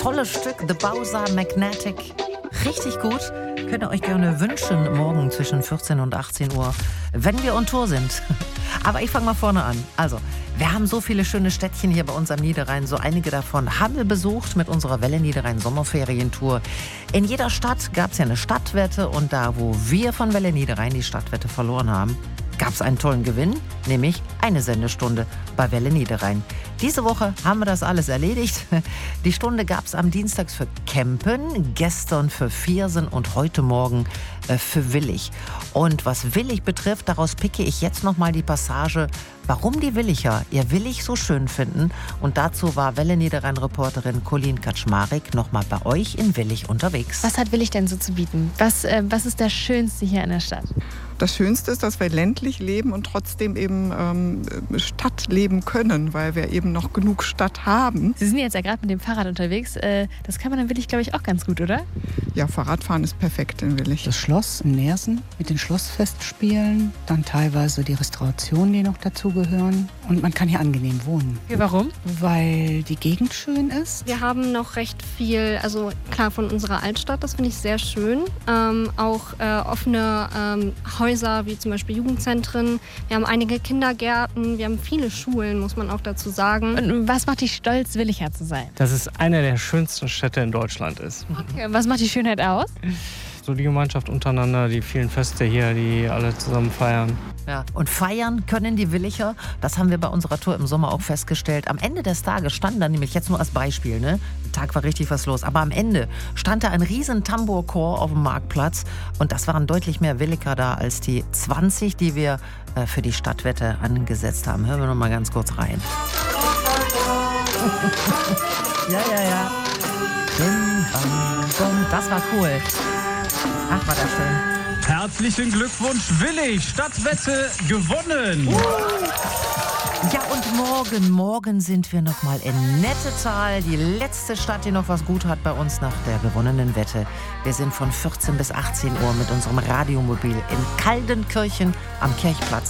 tolles Stück, The Bowser Magnetic. Richtig gut. Könnt ihr euch gerne wünschen, morgen zwischen 14 und 18 Uhr, wenn wir on Tour sind. Aber ich fange mal vorne an. Also, wir haben so viele schöne Städtchen hier bei uns am Niederrhein. So einige davon haben wir besucht mit unserer Welle Niederrhein Sommerferientour. In jeder Stadt gab es ja eine Stadtwette. Und da, wo wir von Welle Niederrhein die Stadtwette verloren haben, gab es einen tollen Gewinn, nämlich eine Sendestunde bei Welle Niederrhein. Diese Woche haben wir das alles erledigt. Die Stunde gab es am Dienstag für Campen, gestern für Viersen und heute Morgen für Willich. Und was Willich betrifft, daraus picke ich jetzt nochmal die Passage, warum die Willicher ihr Willich so schön finden. Und dazu war Welle Niederrhein-Reporterin Colleen Kaczmarek nochmal bei euch in Willich unterwegs. Was hat Willich denn so zu bieten? Was ist das Schönste hier in der Stadt? Das Schönste ist, dass wir ländlich leben und trotzdem eben Stadt leben können, weil wir eben noch genug Stadt haben. Sie sind jetzt ja gerade mit dem Fahrrad unterwegs. Das kann man dann Willich, glaube ich, auch ganz gut, oder? Ja, Fahrradfahren ist perfekt in Willich. Das Schloss in Neersen mit den Schlossfestspielen, dann teilweise die Restaurationen, die noch dazugehören. Und man kann hier angenehm wohnen. Warum? Weil die Gegend schön ist. Wir haben noch recht viel, also klar von unserer Altstadt, das finde ich sehr schön. Auch offene Häuser wie zum Beispiel Jugendzentren. Wir haben einige Kindergärten, wir haben viele Schulen, muss man auch dazu sagen. Und was macht dich stolz, Willicher zu sein? Dass es eine der schönsten Städte in Deutschland ist. Okay, was macht die Schönheit aus? So die Gemeinschaft untereinander, die vielen Feste hier, die alle zusammen feiern. Ja, und feiern können die Willicher, das haben wir bei unserer Tour im Sommer auch festgestellt. Am Ende des Tages stand da nämlich, jetzt nur als Beispiel, ne? Der Tag war richtig was los, aber am Ende stand da ein riesen Tambourchor auf dem Marktplatz und das waren deutlich mehr Williker da als die 20, die wir für die Stadtwette angesetzt haben. Hören wir noch mal ganz kurz rein. Ja. Das war cool. Ach, war das schön. Herzlichen Glückwunsch, Willich! Stadtwette gewonnen! Ja, und morgen sind wir noch mal in Nettetal, die letzte Stadt, die noch was gut hat bei uns nach der gewonnenen Wette. Wir sind von 14 bis 18 Uhr mit unserem Radiomobil in Kaldenkirchen am Kirchplatz.